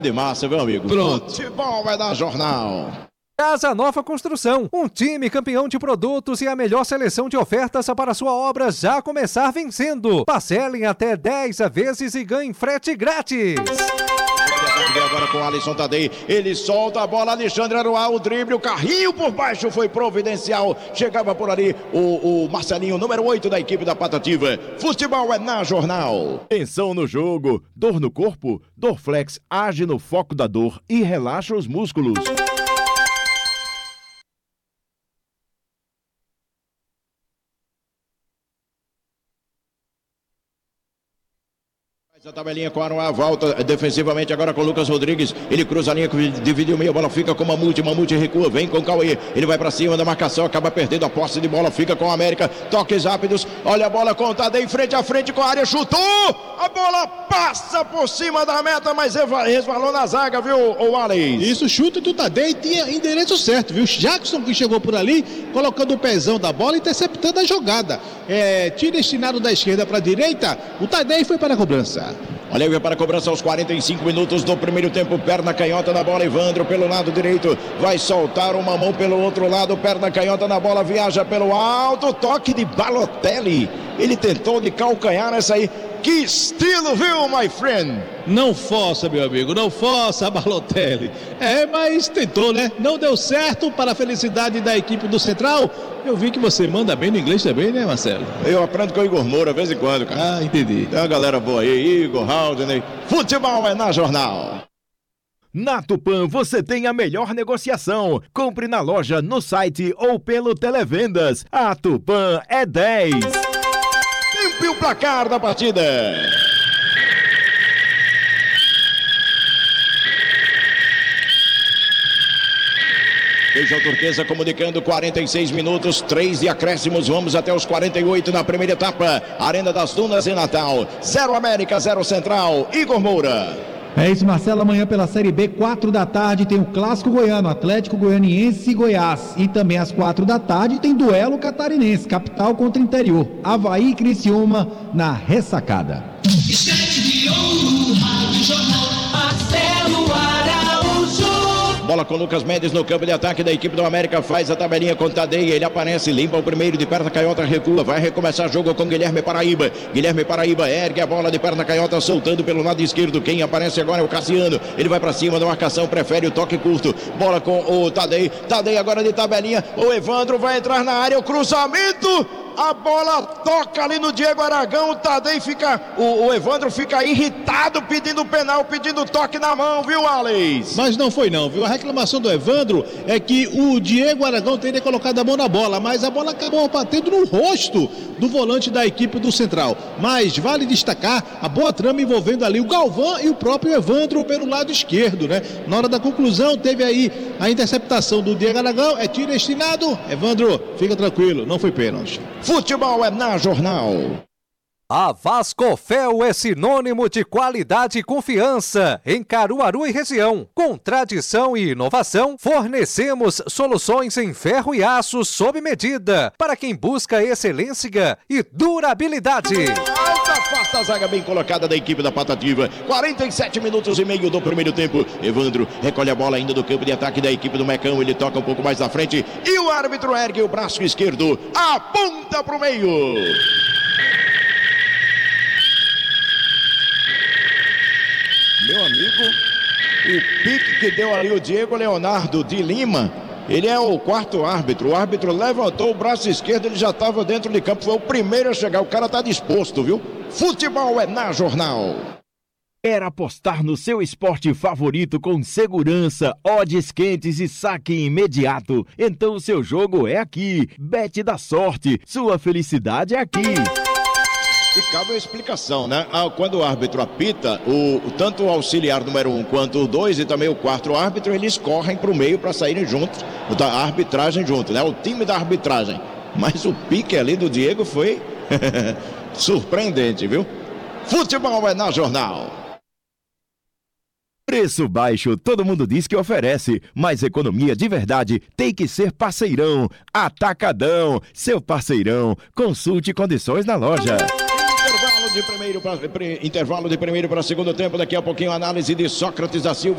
De massa, meu amigo. Pronto. Futebol vai dar jornal. Casa Nova Construção, um time campeão de produtos e a melhor seleção de ofertas para sua obra já começar vencendo. Parcelem até 10 vezes e ganhem frete grátis. Agora com o Alisson Tadei, ele solta a bola, Alexandre Aruá, o drible, o carrinho por baixo foi providencial, chegava por ali o Marcelinho, número 8 da equipe da Patativa. Futebol é na jornal. Tensão no jogo, dor no corpo, Dorflex age no foco da dor e relaxa os músculos. A tabelinha com a volta defensivamente agora com o Lucas Rodrigues, ele cruza a linha, divide o meio, a bola fica com Mamute recua, vem com o Cauê, ele vai pra cima da marcação, acaba perdendo a posse de bola, fica com o América, toques rápidos, olha a bola com o Tadei, frente a frente com a área, chutou, a bola passa por cima da meta, mas resvalou na zaga, viu, o Alex? Isso, chute do Tadei tinha endereço certo, viu? Jackson que chegou por ali, colocando o pezão da bola, interceptando a jogada. Tiro destinado da esquerda para a direita, o Tadei foi para a cobrança. Olha aí para a cobrança aos 45 minutos do primeiro tempo, perna canhota na bola, Evandro pelo lado direito, vai soltar uma mão pelo outro lado, perna canhota na bola, viaja pelo alto, toque de Balotelli, ele tentou de calcanhar essa aí, que estilo, viu, my friend? Não força, meu amigo, não força a Balotelli. Mas tentou, né? Não deu certo, para a felicidade da equipe do Central. Eu vi que você manda bem no inglês também, né, Marcelo? Eu aprendo com o Igor Moura, de vez em quando, cara. Ah, entendi. Tem uma galera boa aí, Igor, Haldane. Futebol é na jornal. Na Tupã você tem a melhor negociação. Compre na loja, no site ou pelo Televendas. A Tupã é 10. E o placar da partida. Beijão Turquesa comunicando 46 minutos, 3 de acréscimos, vamos até os 48 na primeira etapa. Arena das Dunas em Natal, 0 América, 0 Central. Igor Moura. É isso, Marcelo. Amanhã pela Série B, 4 da tarde, tem o Clássico Goiano, Atlético Goianiense e Goiás. E também às 4 da tarde tem duelo catarinense, capital contra interior. Avaí e Criciúma na ressacada. Bola com Lucas Mendes no campo de ataque da equipe do América, faz a tabelinha com Tadei, ele aparece, limpa o primeiro de perna canhota, recua, vai recomeçar o jogo com Guilherme Paraíba. Guilherme Paraíba ergue a bola de perna canhota, soltando pelo lado esquerdo. Quem aparece agora é o Cassiano, ele vai pra cima da marcação, prefere o toque curto. Bola com o Tadei, Tadei agora de tabelinha, o Evandro vai entrar na área, o cruzamento, a bola toca ali no Diego Aragão, o Tadei fica, o Evandro fica irritado, pedindo penal, pedindo toque na mão, viu, Alex? Mas não foi não, viu? A reclamação do Evandro é que o Diego Aragão teria colocado a mão na bola, mas a bola acabou batendo no rosto do volante da equipe do Central. Mas vale destacar a boa trama envolvendo ali o Galvão e o próprio Evandro pelo lado esquerdo, né? Na hora da conclusão teve aí a interceptação do Diego Aragão, é tiro destinado. Evandro, fica tranquilo, não foi pênalti. Futebol é na jornal. A Vascofel é sinônimo de qualidade e confiança em Caruaru e região. Com tradição e inovação, fornecemos soluções em ferro e aço sob medida para quem busca excelência e durabilidade. Alta, afasta a zaga bem colocada da equipe da Patativa. 47 minutos e meio do primeiro tempo. Evandro recolhe a bola ainda do campo de ataque da equipe do Mecão. Ele toca um pouco mais na frente e o árbitro ergue o braço esquerdo, aponta para o meio. Meu amigo, o pique que deu ali o Diego Leonardo de Lima, ele é o quarto árbitro. O árbitro levantou o braço esquerdo, ele já estava dentro de campo, foi o primeiro a chegar. O cara está disposto, viu? Futebol é na jornal. Quer apostar no seu esporte favorito com segurança, odds quentes e saque imediato? Então o seu jogo é aqui. Bet da Sorte, sua felicidade é aqui. E cabe a explicação, né? Quando o árbitro apita, tanto o auxiliar número 1 quanto o 2 e também o quarto árbitro, eles correm para o meio para saírem juntos, da arbitragem junto, né? O time da arbitragem. Mas o pique ali do Diego foi surpreendente, viu? Futebol é na jornal. Preço baixo, todo mundo diz que oferece, mas economia de verdade tem que ser Parceirão. Atacadão, seu parceirão. Consulte condições na loja. Intervalo de primeiro para segundo tempo. Daqui a pouquinho, análise de Sócrates da Silva.